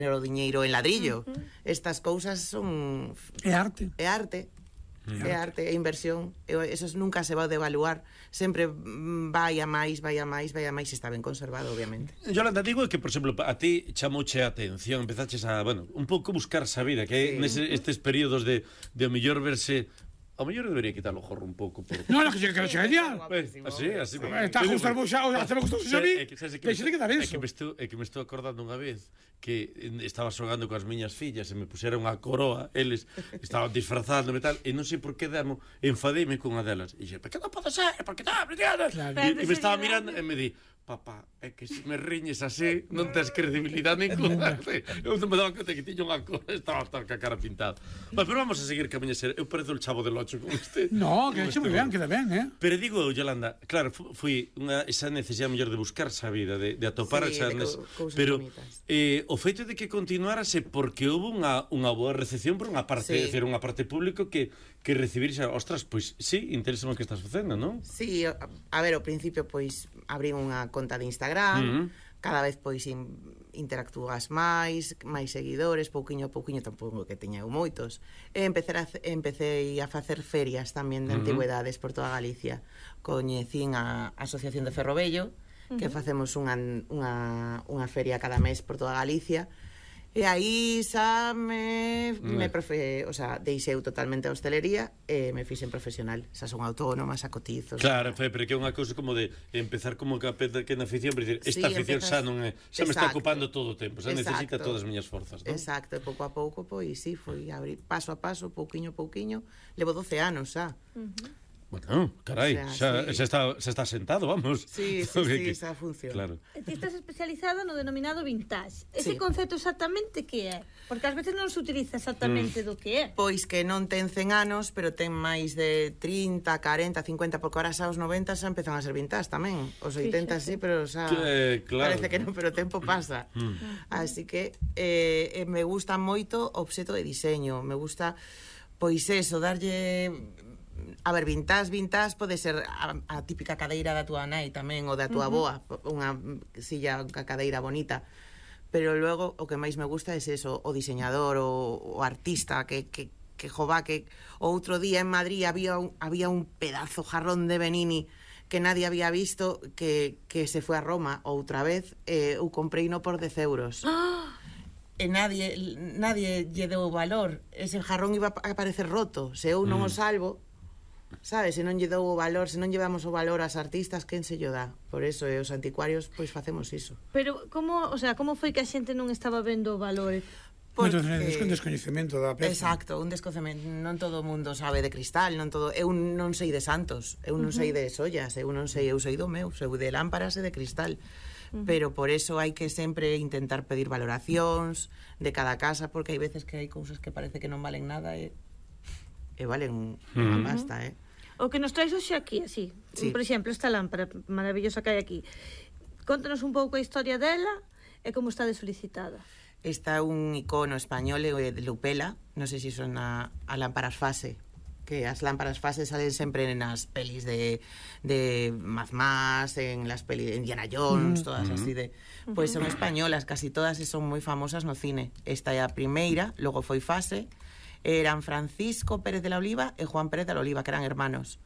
o diñeiro en ladrillo. Estas cousas son... É arte. É arte. É arte, é inversión. Eso nunca se va a devaluar. Sempre vai a máis, está ben conservado, obviamente. Yolanda, digo que, por exemplo, a ti chamouche a atención, empezaches a, bueno, un pouco buscar a vida, que sí. Nestes períodos de o mellor verse... Ao mellor debería quitar o gorro un pouco por... No, que é genial. Así. Está justo al bolsa, hasta me gustou a mí. Que se le queda eso. É que me estou acordando unha vez que estaba xogando coas miñas fillas e me puseron a coroa, eles estaban disfrazándome e tal, e non sei por que enfadeime con unha delas. E dixen, por que non pode ser? Por que non? E me estaba mirando e me di, papá, é que se me riñes así non tens credibilidade ninguna. Eu non me daba conta que tiña unha cor, estaba hasta ca cara pintada. Pero vamos a seguir camiña ser. Eu parezo el Chavo del Ocho con este. No, que hecho moi ben, queda ben, Pero digo, Yolanda, claro, foi esa necesidade mellor de buscarse a vida, de atopar esa pero o feito de que continuarase porque houve unha boa recepción por unha parte, decir, unha parte público que recibirse, ostras, pois sí, interesa o que estás facendo, non? Sí, a ver, ao principio pois abrín unha conta de Instagram, cada vez pois interactúas máis seguidores, pouquiño a pouquiño, tampouco que teña moitos. Empecé a facer ferias tamén de antigüedades por toda Galicia. Coñecín a Asociación de Ferrobello, que facemos unha feria cada mes por toda Galicia. E aí xa deixei totalmente a hostelería e me fixen profesional. Xa son autónoma, xa cotizo. Claro, pero que é unha cousa como de empezar como que na afición, pero dicir, esta afición xa non é, xa me está ocupando todo o tempo, xa necesita todas as miñas forzas, non? Exacto, e pouco a pouco, pois sí, foi abrir paso a paso, pouquiño a pouquiño. Levo 12 anos xa. Bueno, carai, xa está sentado, vamos. Sí, xa funciona. Claro. Ti estás especializada no denominado vintage. Ese concepto exactamente que é? Porque ás veces non se utiliza exactamente do que é. Pois que non ten 100 anos, pero ten máis de 30, 40, 50, porque ahora xa os 90 xa empezan a ser vintage tamén. Os 80 sí, pero xa parece que non, pero o tempo pasa. Así que me gusta moito o obxeto de diseño, me gusta pois eso, darlle... A ver, vintage pode ser a típica cadeira da túa nai tamén, ou da túa avoa, unha silla, unha cadeira bonita, pero logo o que máis me gusta é eso, o diseñador, o artista que outro día en Madrid había un pedazo jarrón de Benini que nadie había visto, que se foi a Roma outra vez, eu comprei no por 10 euros. E nadie lle deu valor. Ese jarrón iba a aparecer roto. Se eu non o salvo, sabes, se non lle dou o valor, se non llevamos o valor ás artistas, quen se llo dá? Por eso, os anticuarios, pois facemos iso. Pero como foi que a xente non estaba vendo o valor? Porque... un descoñecemento da peza. Exacto, un descoñecemento. Non todo o mundo sabe de cristal, eu non sei de santos, eu non sei de sollas, eu sei do meu, sei de lámparas e de cristal. Pero por eso hai que sempre intentar pedir valoracións de cada casa, porque hai veces que hai cousas que parece que non valen nada e valen unha pasta, O que nos traes hoxe aquí, así, por exemplo, esta lámpara maravillosa que hai aquí, contanos un pouco a historia dela e como está de solicitada. Esta é un icono español de Lupela, non sei se son a lámparas fase, que as lámparas fase salen sempre nas pelis de Mad Max, en las pelis de Indiana Jones, todas así de... Pois son españolas, casi todas, e son moi famosas no cine. Esta é a primeira, logo foi fase. Eran Francisco Pérez de la Oliva e Juan Pérez de la Oliva, que eran irmáns.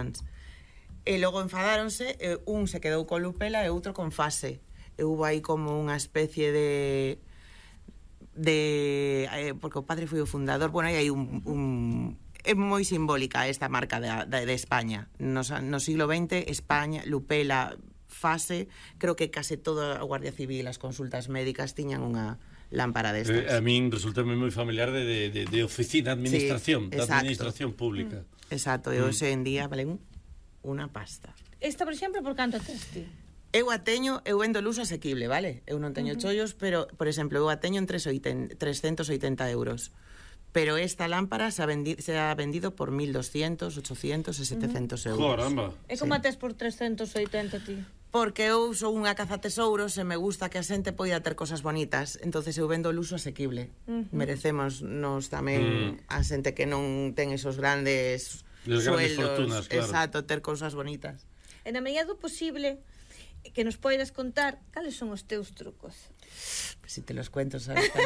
E logo enfadáronse, un se quedou con Lupela e outro con fase. E hubo aí como unha especie de porque o padre foi o fundador. Bueno, aí hai é moi simbólica esta marca de España. No siglo XX, España, Lupela, fase, creo que case toda a Guardia Civil, as consultas médicas tiñan unha lámpara destas. A min resulta moi familiar de oficina, administración, da administración pública. Exacto, e hoxe en día valen unha pasta. Esta, por exemplo, por canto teste? Eu vendo luso asequible, vale? Eu non teño chollos, pero, por exemplo, eu a teño en 380 euros. Pero esta lámpara se ha vendido por 1.200, 800 e 700 euros. Caramba! E como a tes por 380 ti? Porque eu sou unha cazatesouros e me gusta que a xente poida ter cosas bonitas, entonces eu vendo luso asequible. Merecemos nos tamén a xente que non ten esos grandes sueldos, fortunas, claro. Exacto, ter cousas bonitas. E na medida do posible que nos poidas contar cales son os teus trucos. Pues si te los cuento, sabes.